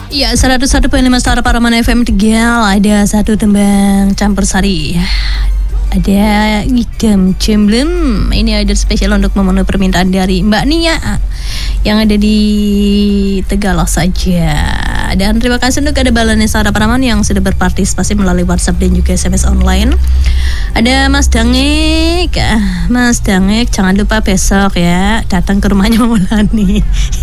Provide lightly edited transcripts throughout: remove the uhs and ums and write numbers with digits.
Ya, 101.5 Suara Paraman FM Tegal. Ada satu tembang campur sari. Ada ngidam jemblem. Ini ada spesial untuk memenuhi permintaan dari Mbak Nia yang ada di Tegal saja. Dan terima kasih untuk ada Balane Suara Paraman yang sudah berpartisipasi melalui WhatsApp dan juga SMS online. Ada Mas Dangek. Mas Dangek, jangan lupa besok ya datang ke rumahnya Mama Lani.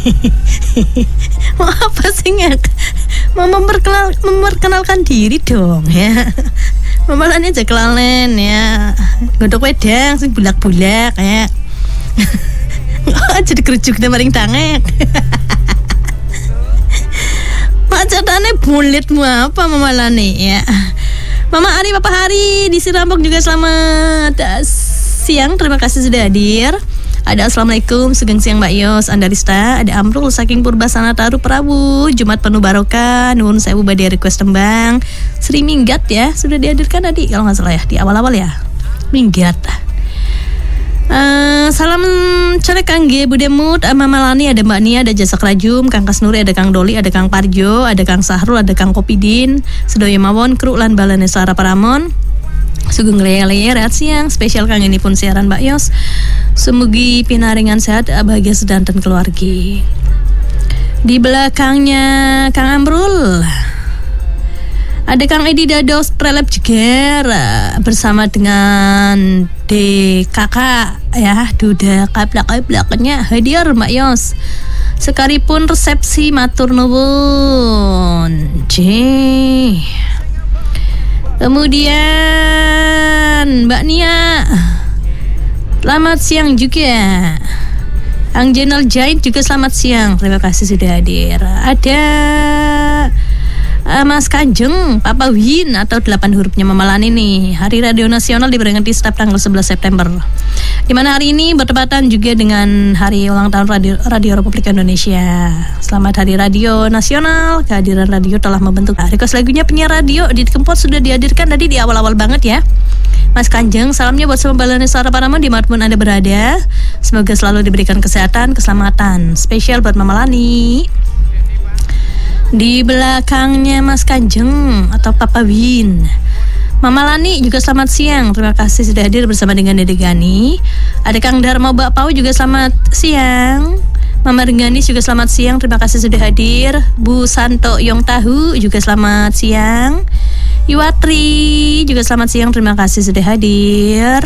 Mau apa sih Ngek? Mau memperkenalkan diri dong ya. Mama Lani aja kelalen ya. Godok wedang sing bulak-bulak ya. Jadi kerucuk dan maring Dangek. Macetane bulitmu apa Mama Lani ya. Mama Ari, Papa Hari di Sirampok juga selamat siang. Terima kasih sudah hadir. Ada Assalamualaikum, Sugeng siang Mbak Yos, Andarista. Ada Amrul saking Purbasana Taru Prabu. Jumat penuh barokah. Nuhun sewu badai request tembang Sri Minggat ya. Sudah dihadirkan tadi kalau nggak salah ya, di awal-awal ya. Minggat. Salam colek Kangge Budemut, Mama Lani, ada Mbak Nia, ada Jasa Krajum, Kang Kasnuri, ada Kang Doli, ada Kang Parjo, ada Kang Sahrul, ada Kang Kopidin, Sedoyo Mawon, Kru lan Balane Suara Paramon. Sugeng leye-leye rehat siang spesial kang ini pun siaran Mbak Yos. Semugi pinaringan sehat bahagia sedanten keluargi. Di belakangnya Kang Amrul ada Kang Edi Dados Prelep Jeger bersama dengan DKK ya, Duda kaplak-kaplaknya hadir Mbak Yos. Sekalipun resepsi matur nuwun. Kemudian Mbak Nia, selamat siang juga. Ang Jenal Jain juga selamat siang. Terima kasih sudah hadir. Ada Mas Kanjeng, Papa Win atau 8 hurufnya Mama Lani nih. Hari Radio Nasional diperingati setiap tanggal 11 September. Di mana hari ini bertepatan juga dengan hari ulang tahun Radio Republik Indonesia. Selamat Hari Radio Nasional. Kehadiran radio telah membentuk request lagunya penyiar radio di Kempot sudah dihadirkan tadi di awal-awal banget ya. Mas Kanjeng, salamnya buat semua Balane Suara Paramon dimanapun Anda berada. Semoga selalu diberikan kesehatan, keselamatan. Spesial buat Mama Lani. Di belakangnya Mas Kanjeng atau Papa Win, Mama Lani juga selamat siang. Terima kasih sudah hadir bersama dengan Dede Gani. Ada Kang Dharma Bakpau juga selamat siang. Mama Rengganis juga selamat siang. Terima kasih sudah hadir. Bu Santo Yong Tahu juga selamat siang. Iwatri juga selamat siang. Terima kasih sudah hadir.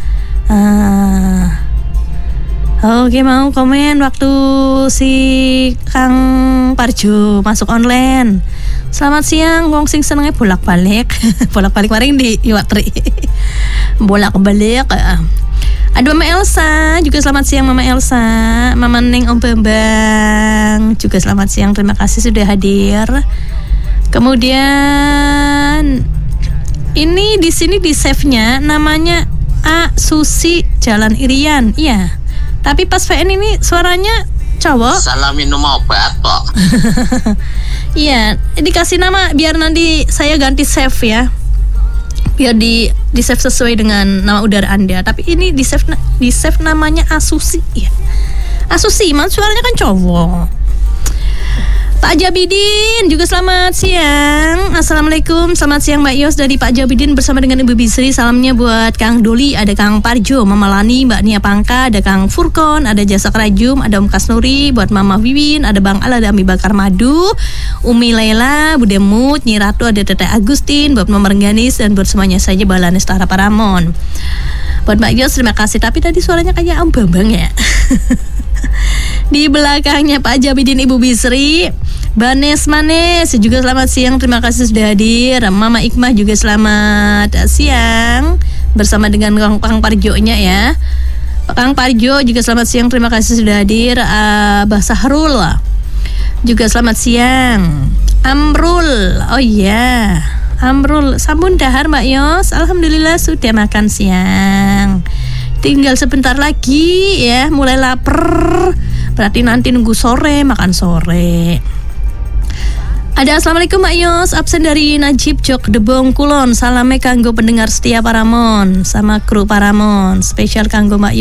Oke, mau komen waktu si Kang Parjo masuk online. Selamat siang, wong sing senenge bolak-balik. Bolak-balik maring di Iwatri. Bolak-balik. Ada Mama Elsa, juga selamat siang Mama Elsa. Mama Neng Om Bambang juga selamat siang. Terima kasih sudah hadir. Kemudian ini di sini di save-nya namanya A Susi Jalan Irian. Iya. Tapi pas VN ini suaranya cowok. Salamin nama obat kok. Iya, dikasih nama biar nanti saya ganti save ya. Biar di save sesuai dengan nama udara Anda. Tapi ini di save namanya Asusi ya. Asusi, man suaranya kan cowok. Pak Jabidin juga selamat siang. Assalamualaikum, selamat siang Mbak Yos dari Pak Jabidin bersama dengan Ibu Bisri. Salamnya buat Kang Doli, ada Kang Parjo, Mama Lani, Mbak Nia Pangka, ada Kang Furkon, ada Jasa Krajum, ada Om Kasnuri, buat Mama Wiwin, ada Bang Al, ada Ami Bakar Madu, Umi Lela, Bude Mut, Nyi Ratu, ada Teteh Agustin, buat Mama Rengganis dan buat semuanya saja Balane Suara Paramon. Buat Mbak Yos terima kasih, tapi tadi suaranya kayak Om Bambang ya. Di belakangnya Pak Jabidin Ibu Bisri, Banes Manes juga selamat siang. Terima kasih sudah hadir. Mama Ikmah juga selamat siang bersama dengan Kang Parjo-nya ya. Kang Parjo juga selamat siang. Terima kasih sudah hadir. Abah Sahrul juga selamat siang. Amrul, oh iya Amrul, sampun dahar Mbak Yos. Alhamdulillah sudah makan siang. Tinggal sebentar lagi ya, mulai lapar. Berarti nanti nunggu sore, makan sore. Ada Assalamualaikum Mbak Yos, absen dari Najib Jok Debong Kulon. Salame kanggo pendengar setia Paramon sama kru Paramon. Spesial kanggo Mbak Yos.